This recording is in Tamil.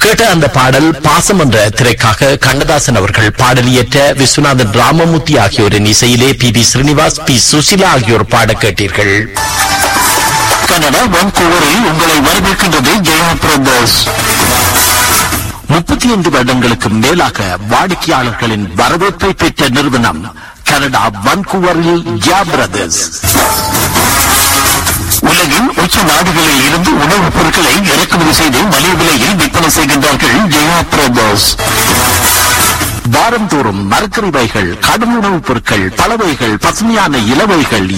கேட்ட அந்த பாடல் பாசம் என்ற திரைக்காக கண்ணதாசன் அவர்கள் பாடல் இயற்ற விஸ்வநாதன் ராமமூர்த்தி ஆகியோரின் இசையிலே பி ஸ்ரீனிவாஸ், பி சுசிலா ஆகியோர் பாட கேட்டீர்கள். கனடா வான்கூவரில் உங்களை வரவேற்கின்றது ஜெயா பிரதர்ஸ். 35 வருடங்களுக்கு மேலாக வாடிக்கையாளர்களின் வரவேற்பை பெற்ற நிறுவனம் கனடா வான்கூவரில் ஜெயா பிரதர்ஸ். உலகின் உச்ச நாடுகளில் இருந்து உணவுப் பொருட்களை இறக்குமதி செய்து மலிவு விலையில் விற்பனை செய்கின்றார்கள் ஜெயா பிரதர்ஸ். வாரந்தோறும் மரக்கறிவைகள், கடும் உணவுப் பொருட்கள், பலவைகள், பசுமையான இலவைகள்